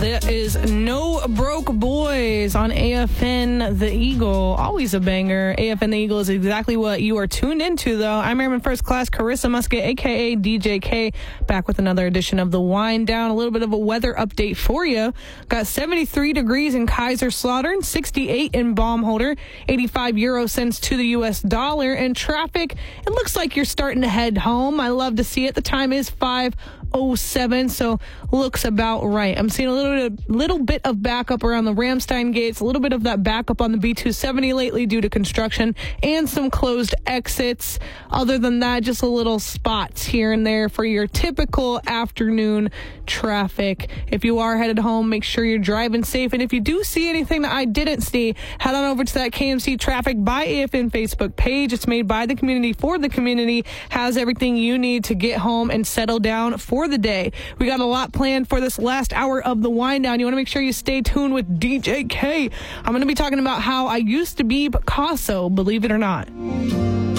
That is No Broke Boys on AFN The Eagle. Always a banger. AFN The Eagle is exactly what you are tuned into, though. I'm Airman First Class Carissa Musket, a.k.a. DJ K, back with another edition of The Wind Down. A little bit of a weather update for you. Got 73 degrees in Kaiserslautern, 68 in Baumholder, 85 euro cents to the U.S. dollar. And traffic, it looks like you're starting to head home. I love to see it. The time is 5:07, so looks about right. I'm seeing a little bit of backup around the Ramstein gates, a little bit of that backup on the B270 lately due to construction, and some closed exits. Other than that, just a little spots here and there for your typical afternoon traffic. If you are headed home, make sure you're driving safe. And if you do see anything that I didn't see, head on over to that KMC Traffic by AFN Facebook page. It's made by the community for the community, has everything you need to get home and settle down for the day. We got a lot planned for this last hour of the Wind Down. You want to make sure you stay tuned with DJ K. I'm going to be talking about how I used to be Picasso, believe it or not.